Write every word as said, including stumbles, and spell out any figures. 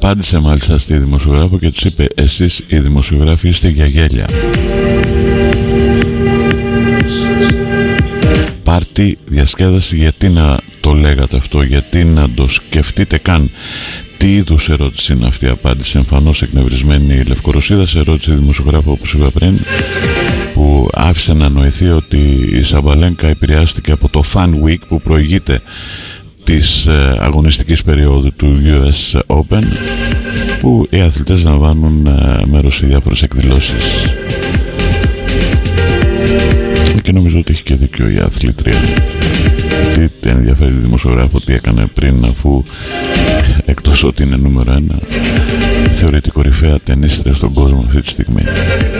απάντησε μάλιστα στη δημοσιογράφο και της είπε: εσείς οι δημοσιογράφοι είστε για γέλια. Πάρτι, διασκέδαση, γιατί να το λέγατε αυτό, γιατί να το σκεφτείτε καν? Τι είδους ερώτηση είναι αυτή? Απάντησε εμφανώς εκνευρισμένη η Λευκορωσίδα σε ερώτηση δημοσιογράφου, όπως είπα πριν, που άφησε να νοηθεί ότι η Σαμπαλένκα επηρεάστηκε από το Fan Week που προηγείται της ε, αγωνιστικής περίοδου του γιου ες Open, που οι αθλητές λαμβάνουν ε, μέρος σε διάφορες εκδηλώσεις. Και νομίζω ότι έχει και δίκιο η αθλήτρια. Τι ενδιαφέρει τη δημοσιογράφο τι έκανε πριν, αφού εκτός ότι είναι νούμερο ένα, θεωρείται κορυφαία ταινίστρια στον κόσμο αυτή τη στιγμή.